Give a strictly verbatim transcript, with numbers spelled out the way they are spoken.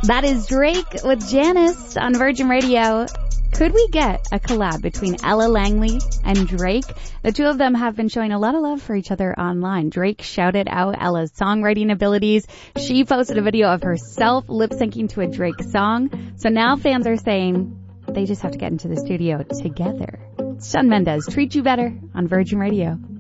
That is Drake with Janice on Virgin Radio. Could we get a collab between Ella Langley and Drake? The two of them have been showing a lot of love for each other online. Drake shouted out Ella's songwriting abilities. She posted a video of herself lip-syncing to a Drake song. So now fans are saying they just have to get into the studio together. Shawn Mendes, Treat You Better on Virgin Radio.